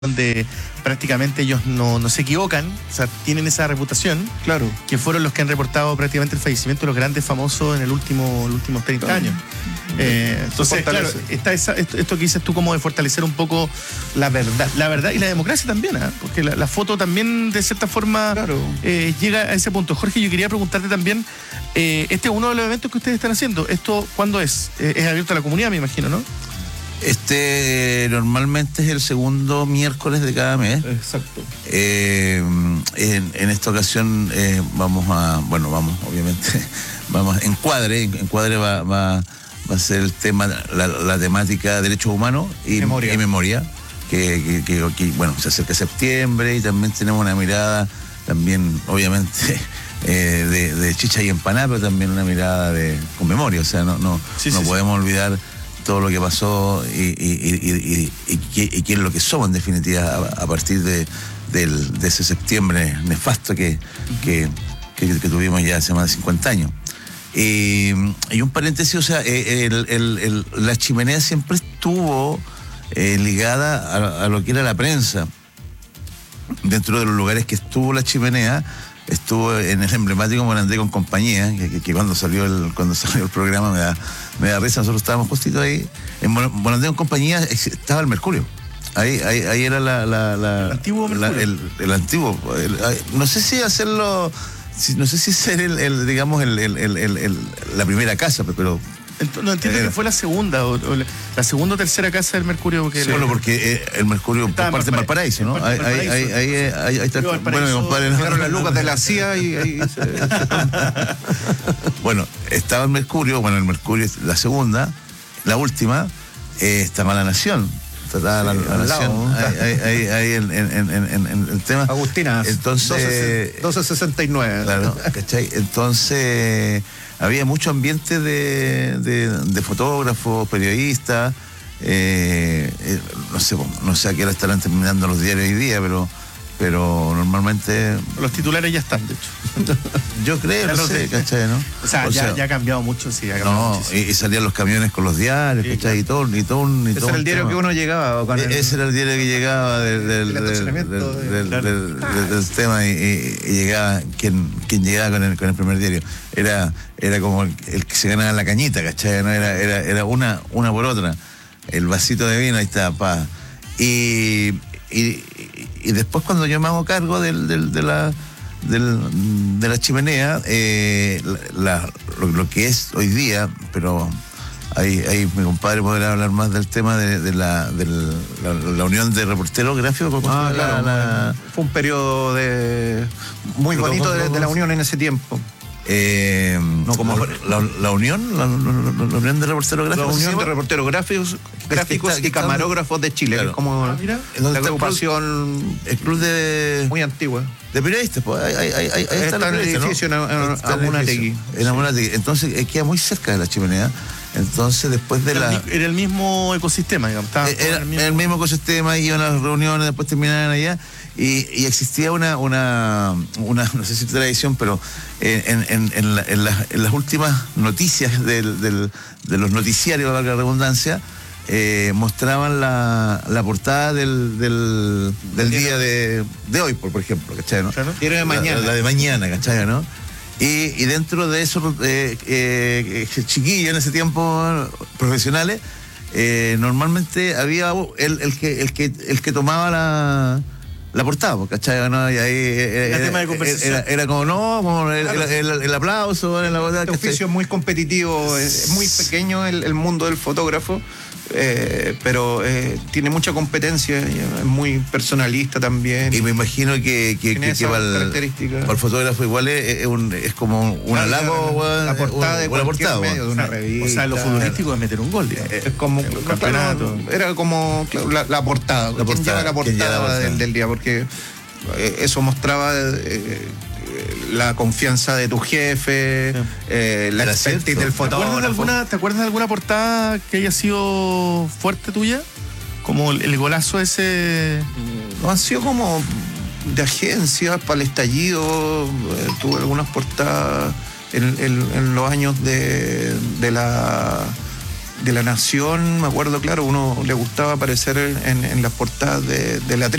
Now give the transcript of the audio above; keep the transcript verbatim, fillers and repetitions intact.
donde prácticamente ellos no, no se equivocan, o sea, tienen esa reputación, claro, que fueron los que han reportado prácticamente el fallecimiento de los grandes famosos en el último, los últimos treinta claro. años. Eh, entonces, claro, está esa, esto, esto que dices tú como de fortalecer un poco la verdad, la verdad y la democracia también, ¿eh? Porque la, la foto también de cierta forma claro. eh, llega a ese punto. Jorge, yo quería preguntarte también, eh, este es uno de los eventos que ustedes están haciendo, ¿esto cuándo es? Eh, es abierto a la comunidad, me imagino, ¿no? Este normalmente es el segundo miércoles de cada mes. Exacto. Eh, en, en esta ocasión eh, vamos a, bueno, vamos, obviamente, vamos, Encuadre, Encuadre va, va, va a ser el tema, la, la temática derechos humanos y memoria, y memoria que, que, que, que, bueno, se acerca septiembre y también tenemos una mirada, también, obviamente, eh, de, de chicha y empanada, pero también una mirada de con memoria, o sea, no, no, sí, no sí, podemos sí. olvidar todo lo que pasó y, y, y, y, y, y, y qué es lo que somos en definitiva a, a partir de, del, de ese septiembre nefasto que, que, que, que tuvimos ya hace más de cincuenta años. Y, y un paréntesis, o sea, el, el, el, la chimenea siempre estuvo eh, ligada a, a lo que era la prensa. Dentro de los lugares que estuvo la chimenea, estuvo en el emblemático Morandé con compañía, que, que, que cuando salió el cuando salió el programa me da, me da risa, nosotros estábamos justito ahí, en Morandé con compañía estaba el Mercurio. Ahí, ahí, ahí era la, la, la el antiguo Mercurio. La, el, el antiguo. El, no sé si hacerlo, si, no sé si ser el, el digamos, el, el, el, el, el, la primera casa, pero... No entiendo era. que fue la segunda, o, o la segunda o tercera casa del Mercurio. Que sí, bueno, porque eh, el Mercurio por parte de Valparaíso, ¿no? Ahí, ahí, ahí, ahí, ahí, ahí está. Bueno, mi compadre, ¿no? Las lucas de la C I A y ahí se... Bueno, estaba el Mercurio, bueno, el Mercurio es la segunda, la última, eh, estaba La Nación. Estaba sí, la, la Nación, ahí, ahí, ahí, ahí en, en, en, en, en el tema. Agustinas, entonces, doce sesenta y nueve. Claro, ¿cachai? Entonces... había mucho ambiente de, de, de fotógrafos, periodistas, eh, eh, no sé, no sé a qué hora estarán terminando los diarios hoy día, pero, pero normalmente... Los titulares ya están, de hecho. Yo creo, no sé, ¿cachai? ¿No? O sea, o ya, sea, ya ha cambiado mucho, sí, ha cambiado no, y, y salían los camiones con los diarios, sí, ¿cachai? Claro. Y todo, y todo, y ese todo era el diario tema. Que uno llegaba. Con el... Ese era el diario que llegaba del, del, del, del, del, claro. del, del, del tema y, y, y llegaba, quien, quien llegaba con el, con el primer diario. Era, era como el, el que se ganaba la cañita, ¿cachai? ¿No? Era, era, era una, una por otra. El vasito de vino, ahí está, pa. Y, y, y después cuando yo me hago cargo del, del, de la... Del, de la chimenea, eh, la, lo, lo que es hoy día, pero ahí, ahí mi compadre podrá hablar más del tema de, de, la, de la, la unión de reporteros gráficos. Ah, claro, la, la... Fue un periodo de muy bonito de, de la unión en ese tiempo. Eh, no como la, la unión la, la, la unión de reporteros gráficos, la unión de reporteros gráficos gráficos y camarógrafos de Chile, claro. Que es como ah, mira, la agrupación el club de muy antigua de periodistas, pues ahí, ahí, ahí, ahí está, está en el edificio, ¿no? en, en Amunategui. En Amunategui. Entonces eh, queda muy cerca de la chimenea. Entonces después de era la... El, era el mismo ecosistema, digamos. Era el mismo... el mismo ecosistema, iban a las reuniones, después terminaban allá. Y, y existía una, una, una, no sé si tradición, pero en, en, en, la, en, las, en las últimas noticias del, del, de los noticiarios, valga la redundancia, eh, mostraban la, la portada del, del, del día de, de hoy, por, por ejemplo, ¿cachai? ¿No? Claro. Era de mañana. La, la de mañana, ¿cachai? ¿No? Y, y dentro de esos eh, eh, chiquillos en ese tiempo, profesionales, eh, normalmente había el, el, que, el, que, el que tomaba la... la portada, ¿cachai? ¿No? Y ahí era, tema de conversación. Era, era como, no, como el, claro. el, el, el aplauso. En la portada, este oficio es muy competitivo, es muy pequeño el, el mundo del fotógrafo, eh, pero eh, tiene mucha competencia, es muy personalista también. Y me imagino que, que, que, que para, el, para el fotógrafo igual es, es, un, es como un claro, halago. La, la portada de cualquier portada, medio, de una revista. O sea, lo futbolístico es meter un gol. Digamos. Es como un campeonato. Claro, era como claro, la, la portada. La portada, lleva la portada del, del día? Porque eh, eso mostraba eh, la confianza de tu jefe, sí. eh, la expertise del fotógrafo. ¿Te acuerdas, de alguna, ¿Te acuerdas de alguna portada que haya sido fuerte tuya? Como el, el golazo ese... No, han sido como de agencias para el estallido. Eh, tuve algunas portadas en, en, en los años de, de la de La Nación, me acuerdo, claro, uno le gustaba aparecer en, en las portadas de, de la